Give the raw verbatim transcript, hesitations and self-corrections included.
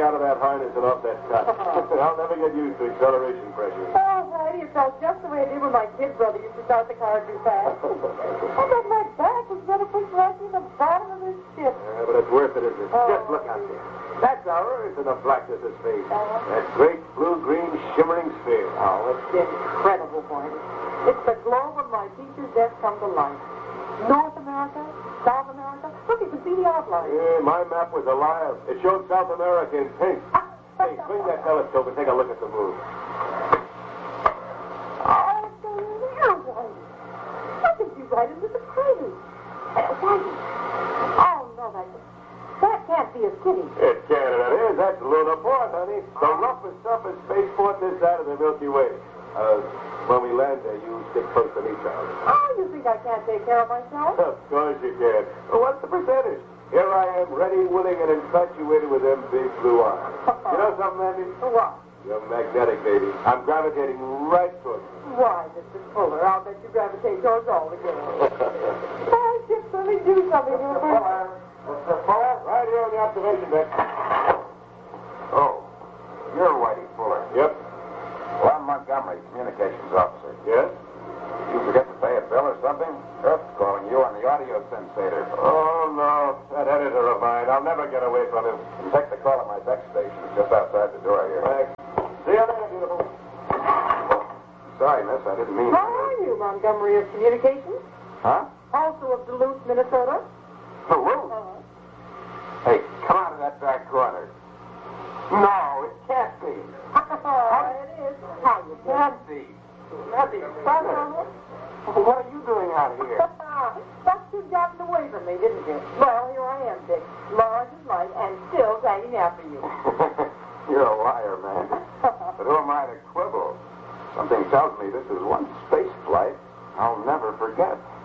out of that harness and off that top. I'll never get used to acceleration pressure. Oh, Whitey, it felt just the way it did when my kid brother used to start the car too fast. I bet my back was going to push right through the bottom of this ship. Yeah, but it's worth it, isn't it? Oh. Just look out there. That's our Earth in the blackness of space. Uh-huh. That great blue-green shimmering sphere. Oh, it's incredible, Whitey. It's the globe of my teacher's desk come to life. North America, South America. Look, you can see the outline. Yeah, my map was a liar. It showed South America in pink. Hey, swing that telescope and take a look at the moon. Oh, it's a mirror, Whitey. I think you right into the crater. Uh, Whitey. Oh, no, that, that can't be a city. It can, and it is. That's Luna Port, honey. The roughest, toughest spaceport this side of the Milky Way. Uh, when we land there, you stick close to me, Charlie. Oh, you think I can't take care of myself? Of course you can. Well, what's the percentage? Here I am, ready, willing, and infatuated with them big blue eyes. You know something, Andy? What? You're magnetic, baby. I'm gravitating right towards you. Why, Mister Fuller, I'll bet you gravitate towards all the girls. Oh, Chip, let me do something. Mister Fuller. Mister Fuller? Right here on the observation deck. Oh, you're Whitey Fuller. Yep. Well, I'm Montgomery, communications officer. Yes? You forget to pay a bill or something? Earth's calling you on the audio sensator. Oh, no. That editor of mine. I'll never get away from him. You can take the call at my deck station. It's just outside the door here. Thanks. See you later, beautiful. Sorry, miss. I didn't mean How are you, Montgomery of Communications? Huh? Also of Duluth, Minnesota? Duluth? Uh-huh. Hey, come out of that back corner. No, it can't be. Oh, it is. How you It can't be. That'd be funny. What are you doing out here? Thought you'd gotten away from me, didn't you? Well, here I am, Dick. Large as life, and still dragging after you. You're a liar, man. But who am I to quibble? Something tells me this is one space flight I'll never forget.